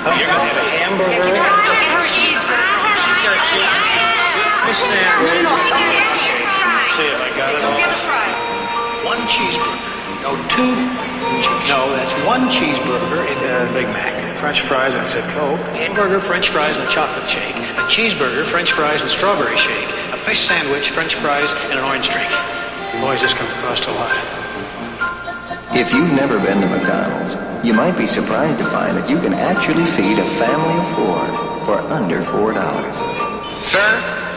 You're gonna have a hamburger. Fish sandwich. See if I got it all. One cheeseburger. No, two. No, that's one cheeseburger in the Big Mac. French fries and a Coke. Hamburger, French fries, and a chocolate shake. A cheeseburger, French fries, and strawberry shake. A fish sandwich, French fries, and an orange drink. Boys, this can cost a lot. If you've never been to McDonald's, you might be surprised to find that you can actually feed a family of four for under $4. Sir,